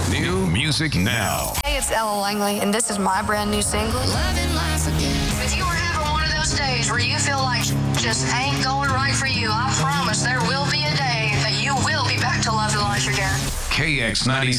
New music now. Hey, it's Ella Langley, and this is my brand new single, Loving Life Again. If you are having one of those days where you feel like just ain't going right for you, I promise there will be a day that you will be back to loving life again. KX96.